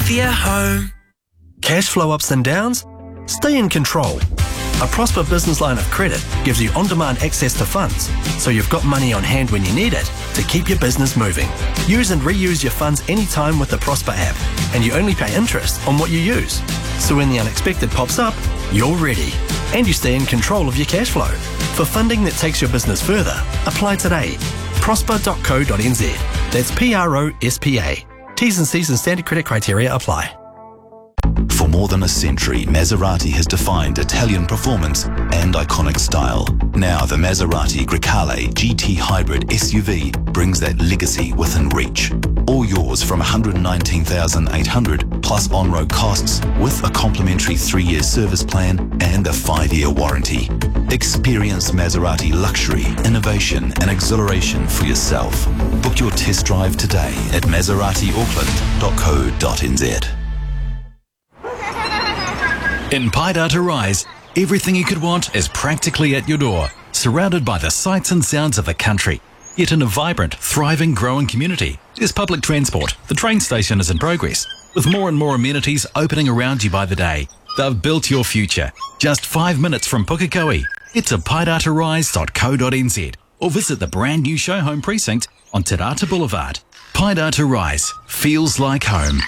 healthier home. Cash flow ups and downs? Stay in control. A Prosper business line of credit gives you on-demand access to funds, so you've got money on hand when you need it to keep your business moving. Use and reuse your funds anytime with the Prosper app, and you only pay interest on what you use. So when the unexpected pops up, you're ready, and you stay in control of your cash flow. For funding that takes your business further, apply today. prosper.co.nz. That's PROSPA. T's and C's and standard credit criteria apply. For more than a century, Maserati has defined Italian performance and iconic style. Now the Maserati Grecale GT Hybrid SUV brings that legacy within reach. All yours from $119,800 plus on-road costs with a complimentary 3-year service plan and a 5-year warranty. Experience Maserati luxury, innovation and exhilaration for yourself. Book your test drive today at maseratiauckland.co.nz. In Paidata Rise, everything you could want is practically at your door, surrounded by the sights and sounds of the country. Yet in a vibrant, thriving, growing community, there's public transport. The train station is in progress, with more and more amenities opening around you by the day. They've built your future. Just 5 minutes from Pukekohe. Head to paidatarise.co.nz or visit the brand new show home precinct on Te Rata Boulevard. Paidata Rise feels like home.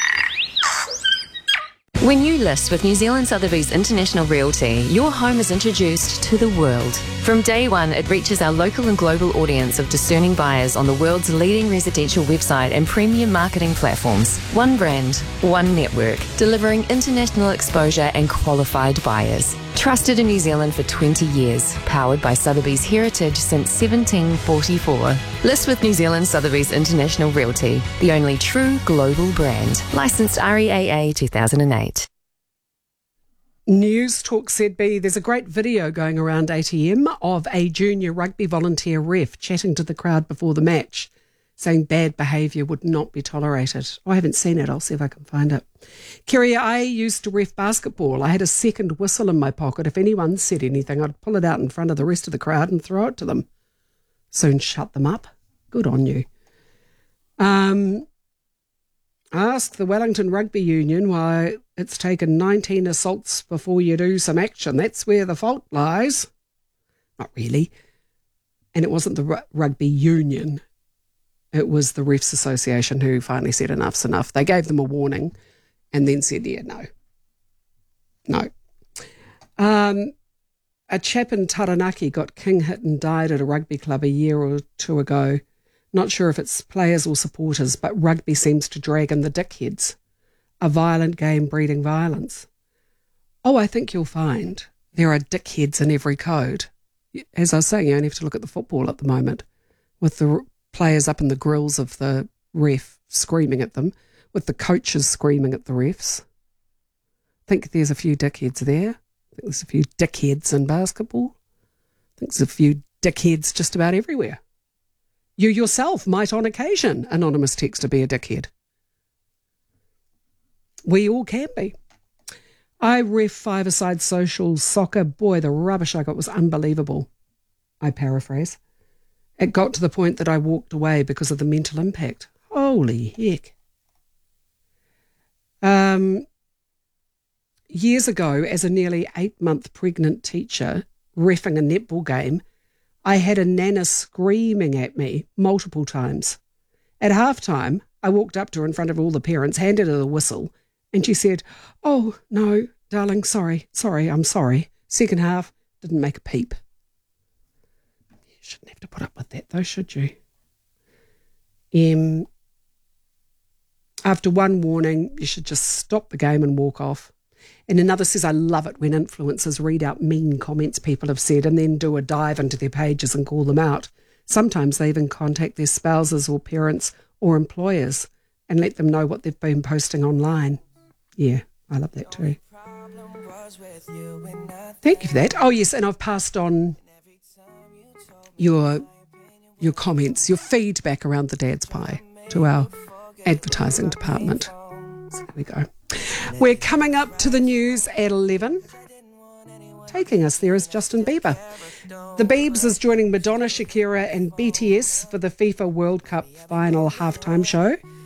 When you list with New Zealand Sotheby's International Realty, your home is introduced to the world. From day one, it reaches our local and global audience of discerning buyers on the world's leading residential website and premium marketing platforms. One brand, one network, delivering international exposure and qualified buyers. Trusted in New Zealand for 20 years, powered by Sotheby's heritage since 1744. List with New Zealand Sotheby's International Realty, the only true global brand. Licensed REAA 2008. News Talk ZB. There's a great video going around ATM of a junior rugby volunteer ref chatting to the crowd before the match, saying bad behaviour would not be tolerated. I haven't seen it. I'll see if I can find it. Kerry, I used to ref basketball. I had a second whistle in my pocket. If anyone said anything, I'd pull it out in front of the rest of the crowd and throw it to them. Soon shut them up. Good on you. Ask the Wellington Rugby Union why it's taken 19 assaults before you do some action. That's where the fault lies. Not really. And it wasn't the rugby union. It was the Refs Association who finally said enough's enough. They gave them a warning and then said, yeah, no. A chap in Taranaki got king hit and died at a rugby club a year or two ago. Not sure if it's players or supporters, but rugby seems to drag in the dickheads. A violent game breeding violence. Oh, I think you'll find there are dickheads in every code. As I was saying, you only have to look at the football at the moment, with the players up in the grills of the ref screaming at them, with the coaches screaming at the refs. I think there's a few dickheads there. I think there's a few dickheads in basketball. I think there's a few dickheads just about everywhere. You yourself might on occasion, anonymous texter, be a dickhead. We all can be. I ref five-a-side social soccer. Boy, the rubbish I got was unbelievable. I paraphrase. It got to the point that I walked away because of the mental impact. Holy heck. Years ago, as a nearly 8-month pregnant teacher reffing a netball game, I had a nana screaming at me multiple times. At halftime, I walked up to her in front of all the parents, handed her the whistle, and she said, "Oh, no, darling, sorry, I'm sorry." Second half, didn't make a peep. You shouldn't have to put up with that, though, should you? After one warning, you should just stop the game and walk off. And another says, I love it when influencers read out mean comments people have said and then do a dive into their pages and call them out. Sometimes they even contact their spouses or parents or employers and let them know what they've been posting online. Yeah, I love that too. Thank you for that. Oh, yes, and I've passed on your comments, your feedback around the Dad's Pie to our advertising department. So there we go. We're coming up to the news at 11. Taking us there is Justin Bieber. The Biebs is joining Madonna, Shakira and BTS for the FIFA World Cup final halftime show.